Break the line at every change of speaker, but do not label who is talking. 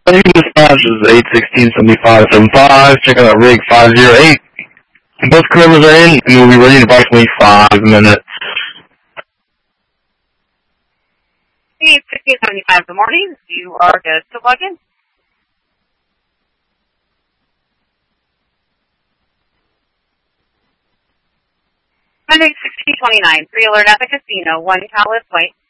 Dispatch is 816-7575. Check out rig 508. Both crew members are in, and we'll be ready in approximately 5 minutes.
816-75, good morning. You are good to log in. Monday, 1629, 3 Alert at the Casino, 1 Palace White.